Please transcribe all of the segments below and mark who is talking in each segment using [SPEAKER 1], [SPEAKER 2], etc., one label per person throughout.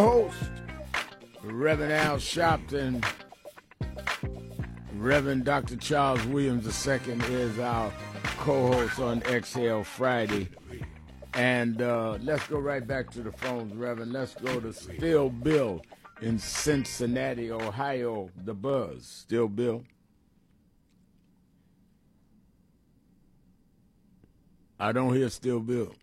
[SPEAKER 1] Host, Reverend Al Sharpton. Reverend Dr. Charles Williams II is our co-host on Exhale Friday. And let's go right back to the phones, Reverend. Let's go to Still Bill in Cincinnati, Ohio. The Buzz. Still Bill. I don't hear Still Bill.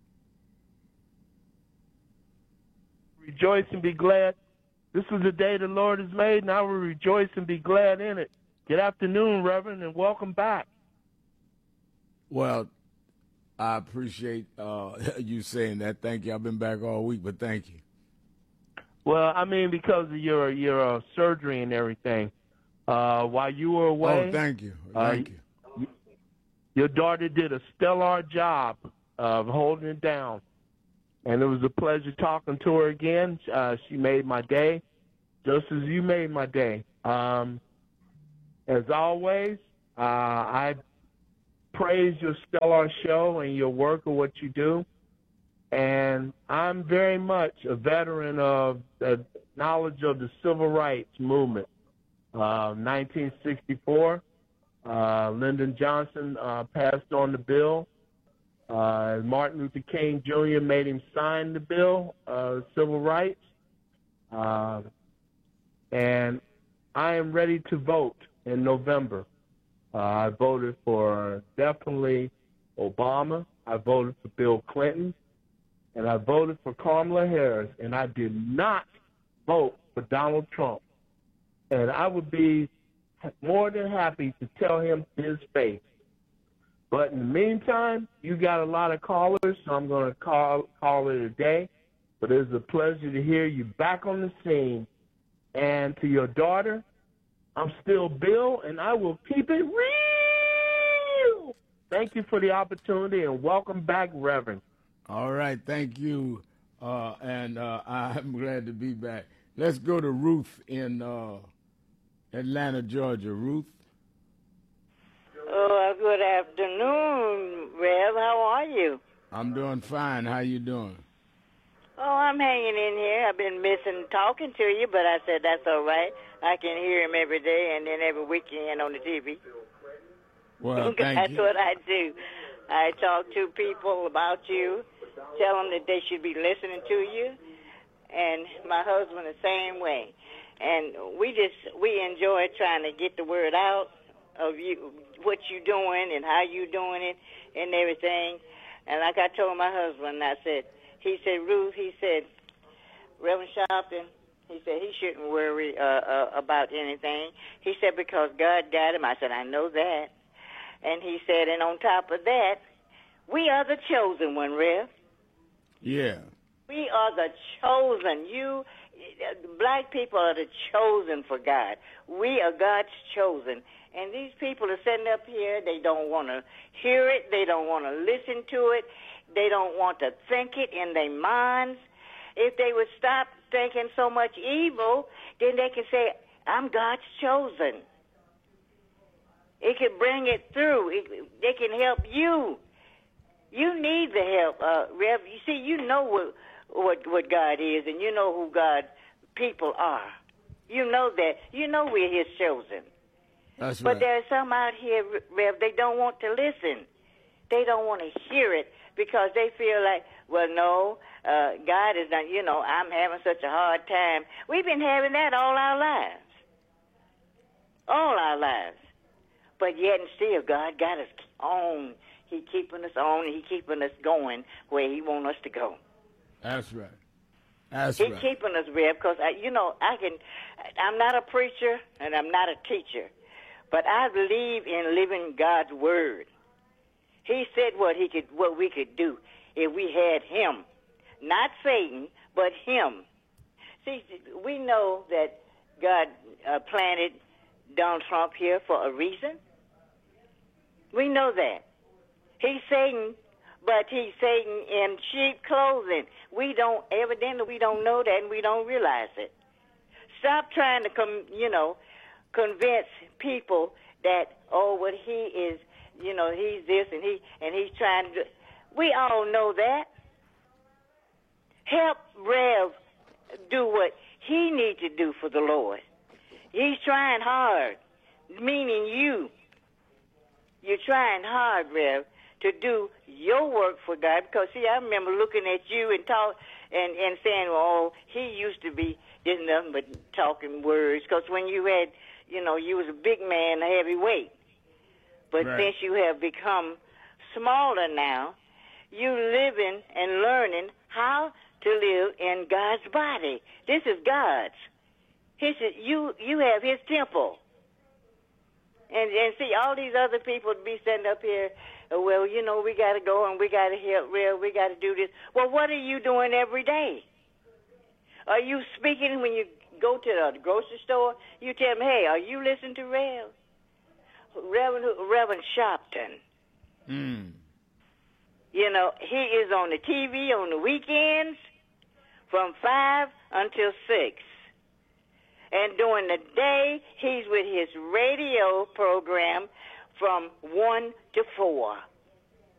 [SPEAKER 2] Rejoice and be glad. This is the day the Lord has made, and I will rejoice and be glad in it. Good afternoon, Reverend, and welcome back.
[SPEAKER 1] Well, I appreciate you saying that. Thank you. I've been back all week, but thank you.
[SPEAKER 2] Well, I mean, because of your surgery and everything, while you were away.
[SPEAKER 1] Oh, thank you. Thank you.
[SPEAKER 2] Your daughter did a stellar job of holding it down, and it was a pleasure talking to her again. She made my day, just as you made my day. As always, I praise your stellar show and your work of what you do. And I'm very much a veteran of the knowledge of the civil rights movement. 1964, Lyndon Johnson passed on the bill. Martin Luther King Jr. made him sign the bill, civil rights. And I am ready to vote in November. I voted for definitely Obama. I voted for Bill Clinton. And I voted for Kamala Harris. And I did not vote for Donald Trump. And I would be more than happy to tell him his face. But in the meantime, you got a lot of callers, so I'm going to call it a day. But it's a pleasure to hear you back on the scene. And to your daughter, I'm still Bill, and I will keep it real. Thank you for the opportunity, and welcome back, Reverend.
[SPEAKER 1] All right, thank you, and I'm glad to be back. Let's go to Ruth in Atlanta, Georgia. Ruth?
[SPEAKER 3] Oh, good afternoon, Rev. How are you?
[SPEAKER 1] I'm doing fine. How you doing?
[SPEAKER 3] Oh, I'm hanging in here. I've been missing talking to you, but I said that's all right. I can hear him every day and then every weekend on the TV.
[SPEAKER 1] Well, thank
[SPEAKER 3] that's
[SPEAKER 1] you.
[SPEAKER 3] what I do. I talk to people about you, tell them that they should be listening to you, and my husband the same way. And we enjoy trying to get the word out of you, what you doing and how you doing it and everything. And like I told my husband, he said, Ruth, he said, Reverend Sharpton, he said he shouldn't worry about anything. He said, because God got him. I said, I know that. And he said, and on top of that, we are the chosen one, Rev.
[SPEAKER 1] Yeah.
[SPEAKER 3] We are the chosen. You, black people are the chosen for God. We are God's chosen. And these people are sitting up here, they don't want to hear it. They don't want to listen to it. They don't want to think it in their minds. If they would stop thinking so much evil, then they can say, I'm God's chosen. It can bring it through. They can help you. You need the help, Rev. You see, you know what God is, and you know who God's people are. You know that. You know we're His chosen.
[SPEAKER 1] That's
[SPEAKER 3] but
[SPEAKER 1] right.
[SPEAKER 3] there are some out here, Rev, they don't want to listen. They don't want to hear it because they feel like, well, no, God is not, I'm having such a hard time. We've been having that all our lives. All our lives. But yet and still, God got us on. He keeping us on, and He keeping us going where He want us to go.
[SPEAKER 1] That's right.
[SPEAKER 3] He keeping us, Rev, because, I'm not a preacher, and I'm not a teacher. But I believe in living God's word. He said what we could do if we had Him. Not Satan, but Him. See, we know that God planted Donald Trump here for a reason. We know that. He's Satan, but he's Satan in sheep clothing. Evidently we don't know that and we don't realize it. Stop trying to convince people that, he is, he's this and he's trying to do. We all know that. Help Rev do what he needs to do for the Lord. He's trying hard, meaning you. You're trying hard, Rev, to do your work for God. Because, see, I remember looking at you and saying, well, he used to be just nothing but talking words. Because when you had, you was a big man, a heavy weight. But since you have become smaller now, you living and learning how to live in God's body. This is God's. You have his temple. And see, all these other people be sitting up here, well, we got to go and we got to help Rev, we got to do this. Well, what are you doing every day? Are you speaking when you go to the grocery store? You tell them, hey, are you listening to Rev? Reverend Sharpton. He is on the TV on the weekends from 5 until 6. And during the day, he's with his radio program from 1 to 4.